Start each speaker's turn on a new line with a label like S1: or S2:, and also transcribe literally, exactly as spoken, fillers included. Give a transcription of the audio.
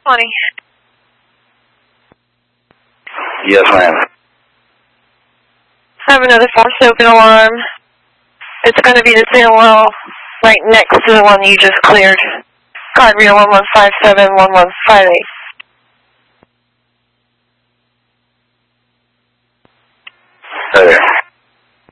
S1: Honey.
S2: Yes, ma'am.
S1: I have another false open alarm. It's going to be the same well right next to the one you just cleared. Card reader one one five seven one one five eight.